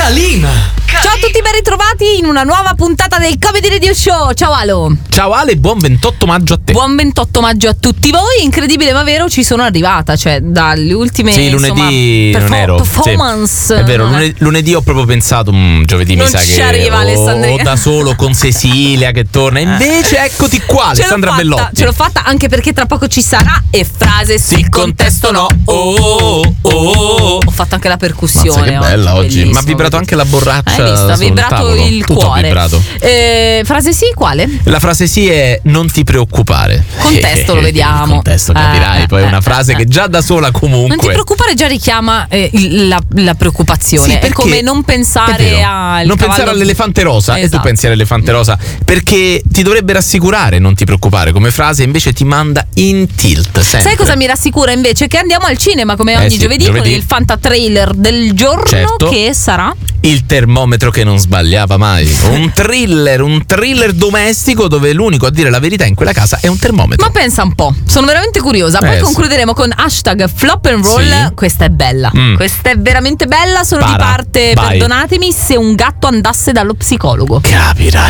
Calina. Ciao a tutti, ben ritrovati in una nuova puntata del Comedy Radio Show. Ciao Alo. Ciao Ale, buon 28 maggio a te. Buon 28 maggio a tutti voi. Incredibile ma vero, ci sono arrivata. Cioè, dalle ultime lunedì non ero. performance. Sì. È vero, lunedì ho proprio pensato, giovedì non mi sa ci che arriva Alessandria. da solo con Cecilia che torna. Invece eccoti qua, Alessandra Bellotti. Ce l'ho fatta anche perché tra poco ci sarà e frase sì, contesto no. Ho fatto anche la percussione. Mazza, che bella oggi. Ma ha vibrato anche la borraccia. Hai visto? Ha vibrato il cuore. Vibrato. Frase sì, quale? La frase sì è non ti preoccupare. Contesto lo vediamo. Il contesto capirai, poi è una frase che già da sola comunque. Non ti preoccupare già richiama la preoccupazione. Sì, è come non pensare al pensare all'elefante rosa. Esatto. E tu pensi all'elefante rosa perché ti dovrebbe rassicurare, non ti preoccupare come frase, invece ti manda in tilt sempre. Sai cosa mi rassicura invece? Che andiamo al cinema come ogni giovedì con il Fanta Trailer del giorno, certo. Che sarà il termometro che non sbagliava mai. Un thriller domestico dove l'unico a dire la verità in quella casa è un termometro. Ma pensa un po', sono veramente curiosa. Poi concluderemo con hashtag flop and roll. Sì. Questa è bella. Questa è veramente bella. Sono di parte, perdonatemi, se un gatto andasse dallo psicologo. Capirai.